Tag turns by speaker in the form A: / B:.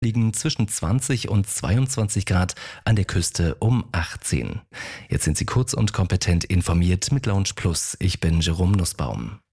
A: liegen zwischen 20 und 22 Grad, an der Küste um 18. Jetzt sind Sie kurz und kompetent informiert mit Lounge Plus. Ich bin Jerome Nussbaum.